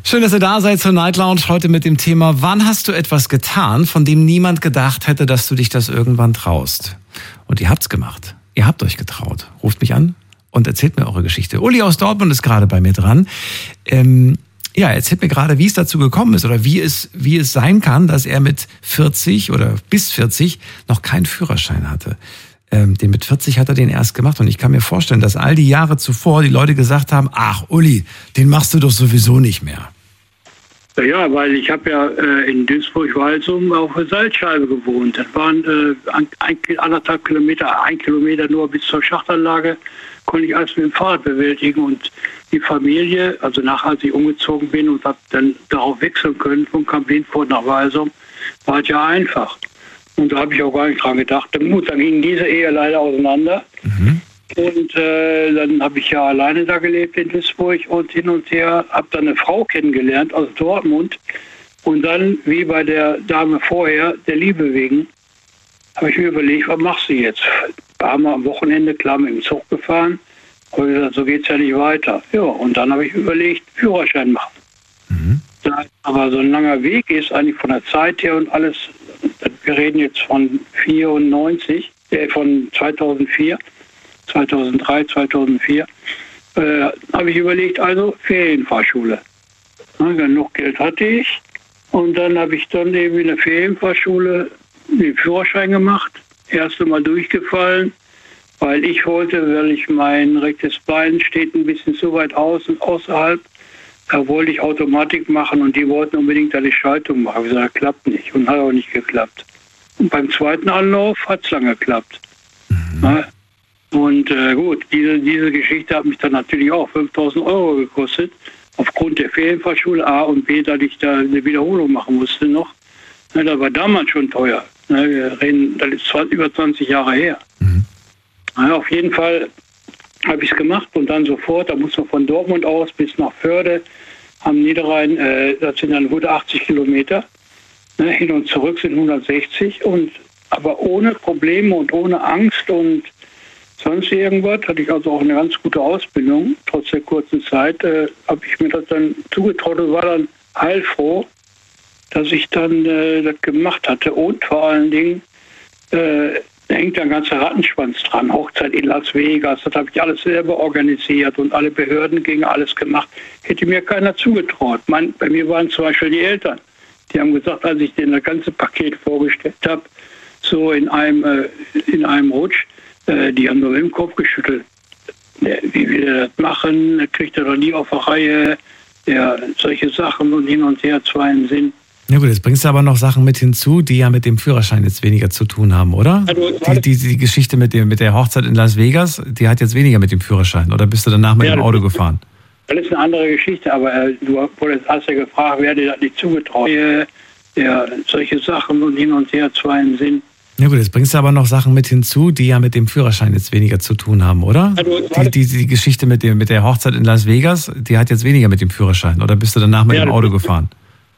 Schön, dass ihr da seid zur Night Lounge. Heute mit dem Thema: Wann hast du etwas getan, von dem niemand gedacht hätte, dass du dich das irgendwann traust? Und ihr habt's gemacht. Ihr habt euch getraut. Ruft mich an und erzählt mir eure Geschichte. Uli aus Dortmund ist gerade bei mir dran. Erzählt mir gerade, wie es dazu gekommen ist oder wie es sein kann, dass er mit 40 oder bis 40 noch keinen Führerschein hatte. Den mit 40 hat er den erst gemacht und ich kann mir vorstellen, dass all die Jahre zuvor die Leute gesagt haben: Ach Uli, den machst du doch sowieso nicht mehr. Ja, weil ich habe ja in Duisburg-Walsum auf der Salzscheibe gewohnt. Das waren 1,5 Kilometer, 1 Kilometer nur bis zur Schachtanlage, konnte ich alles mit dem Fahrrad bewältigen. Und die Familie, also als ich umgezogen bin und habe dann darauf wechseln können, von Kamp-Lindfort nach Walsum, war es ja einfach. Und da habe ich auch gar nicht dran gedacht. Gut, dann ging diese Ehe leider auseinander. Mhm. Und dann habe ich ja alleine da gelebt in Duisburg und hin und her. Habe dann eine Frau kennengelernt aus Dortmund. Und dann, wie bei der Dame vorher, der Liebe wegen, habe ich mir überlegt, was machst du jetzt? Da haben wir am Wochenende klar mit dem Zug gefahren. Aber gesagt, so geht es ja nicht weiter. Ja, und dann habe ich überlegt, Führerschein machen. Mhm. Da aber so ein langer Weg ist, eigentlich von der Zeit her und alles, wir reden jetzt von 2004, 2003, 2004, habe ich überlegt, also Ferienfahrschule. Genug Geld hatte ich und dann habe ich dann eben in der Ferienfahrschule den Führerschein gemacht, erst einmal durchgefallen, weil ich mein rechtes Bein steht ein bisschen zu weit außerhalb. Da wollte ich Automatik machen und die wollten unbedingt eine Schaltung machen. Ich gesagt, das klappt nicht und hat auch nicht geklappt. Und beim zweiten Anlauf hat es lange geklappt. Mhm. Ja, und gut, diese Geschichte hat mich dann natürlich auch 5.000 Euro gekostet, aufgrund der Ferienfahrschule A und B, dass ich da eine Wiederholung machen musste noch. Ja, das war damals schon teuer. Ja, wir reden, das ist über 20 Jahre her. Mhm. Ja, auf jeden Fall habe ich es gemacht und dann sofort, da muss man von Dortmund aus bis nach Förde am Niederrhein, das sind dann gute 80 Kilometer, hin und zurück sind 160 aber ohne Probleme und ohne Angst und sonst irgendwas, hatte ich also auch eine ganz gute Ausbildung, trotz der kurzen Zeit, habe ich mir das dann zugetraut und war dann heilfroh, dass ich dann das gemacht hatte und vor allen Dingen, da hängt ein ganzer Rattenschwanz dran. Hochzeit in Las Vegas, das habe ich alles selber organisiert und alle Behörden gegen alles gemacht. Hätte mir keiner zugetraut. Bei mir waren zum Beispiel die Eltern. Die haben gesagt, als ich denen das ganze Paket vorgestellt habe, so in einem Rutsch, die haben nur mit dem Kopf geschüttelt. Wie wir das machen, das kriegt er doch nie auf der Reihe. Ja, solche Sachen und hin und her, zwei im Sinn. Ja gut, jetzt bringst du aber noch Sachen mit hinzu, die ja mit dem Führerschein jetzt weniger zu tun haben, oder? Also, die Geschichte mit der Hochzeit in Las Vegas, die hat jetzt weniger mit dem Führerschein, oder bist du danach mit dem Auto gefahren? Das ist eine andere Geschichte, aber du hast ja gefragt, wer dir das nicht zugetraut. Ja, solche Sachen und hin und her, zwei im Sinn. Ja gut, jetzt bringst du aber noch Sachen mit hinzu, die ja mit dem Führerschein jetzt weniger zu tun haben, oder? Also, die Geschichte mit der Hochzeit in Las Vegas, die hat jetzt weniger mit dem Führerschein, oder bist du danach mit dem Auto gefahren?